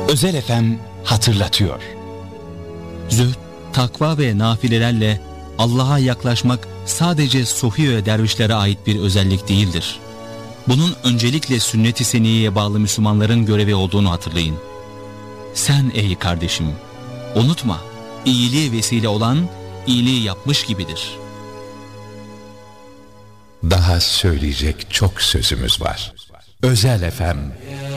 Özel FM hatırlatıyor. Zühd, takva ve nafilelerle Allah'a yaklaşmak sadece Sufiye dervişlere ait bir özellik değildir. Bunun öncelikle sünnet-i seniyeye bağlı Müslümanların görevi olduğunu hatırlayın. Sen ey kardeşim, unutma, iyiliğe vesile olan iyiliği yapmış gibidir. Daha söyleyecek çok sözümüz var. Özel FM